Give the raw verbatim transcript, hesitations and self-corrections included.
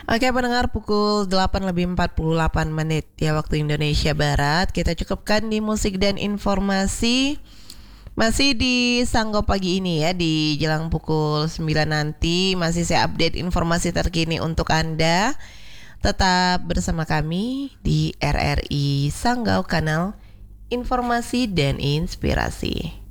Oke pendengar, pukul delapan lebih empat puluh delapan menit ya waktu Indonesia Barat. Kita cukupkan di musik dan informasi. Masih di Sanggau pagi ini ya, di jelang pukul sembilan nanti masih saya update informasi terkini untuk Anda. Tetap bersama kami di R R I Sanggau, kanal informasi dan inspirasi.